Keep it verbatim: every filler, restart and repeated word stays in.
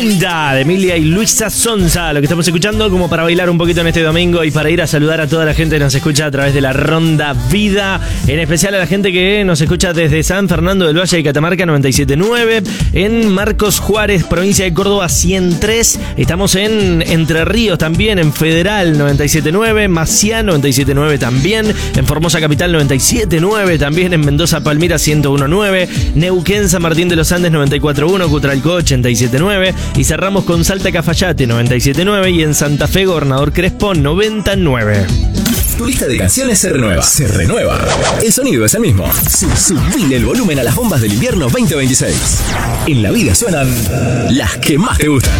Linda de Emilia y Luisa Sonza, lo que estamos escuchando como para bailar un poquito en este domingo y para ir a saludar a toda la gente que nos escucha a través de la Ronda Vida, en especial a la gente que nos escucha desde San Fernando del Valle de Catamarca noventa y siete punto nueve, en Marcos Juárez, provincia de Córdoba ciento tres, estamos en Entre Ríos también, en Federal noventa y siete punto nueve, Maciá noventa y siete punto nueve también, en Formosa Capital noventa y siete punto nueve también, en Mendoza Palmira ciento uno punto nueve, Neuquén San Martín de los Andes noventa y cuatro punto uno, Cutralcó ochenta y siete punto nueve y cerramos con Salta Cafayate noventa y siete punto nueve y en Santa Fe Gobernador Crespo noventa punto nueve. Tu lista de canciones se renueva. Se renueva. El sonido es el mismo. Subile el volumen a las bombas del invierno veinte veintiséis. En la vida suenan las que más te gustan.